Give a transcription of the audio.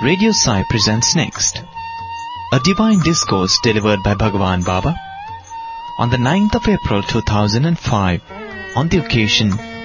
Radio Sai presents next a divine discourse delivered by Bhagavan Baba on the 9th of April 2005 on the occasion